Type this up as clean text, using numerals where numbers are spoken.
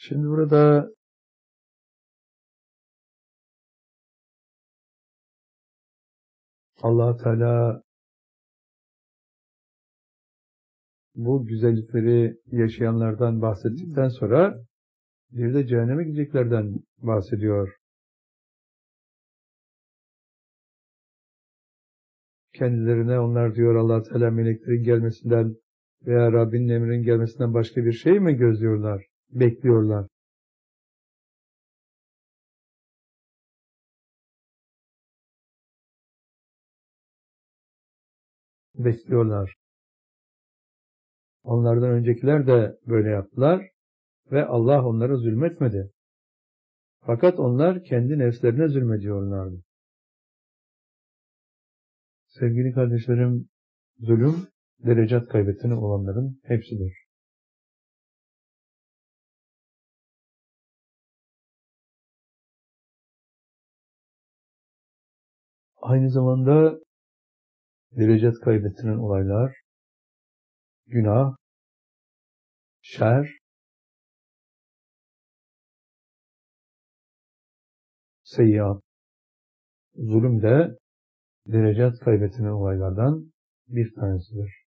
Şimdi burada Allah Teala bu güzellikleri yaşayanlardan bahsettikten sonra bir de cehenneme gideceklerden bahsediyor. Kendilerine onlar diyor Allah Teala meleklerin gelmesinden veya Rabbinin emrinin gelmesinden başka bir şey mi gözlüyorlar, bekliyorlar? Bekliyorlar. Onlardan öncekiler de böyle yaptılar ve Allah onlara zulmetmedi. Fakat onlar kendi nefslerine zulmediyorlardı. Sevgili kardeşlerim, zulüm, derecat kaybettiğini olanların hepsidir. Aynı zamanda derecat kaybettiren olaylar, günah, şer, seyyiat, zulüm de derecat kaybettiren olaylardan bir tanesidir.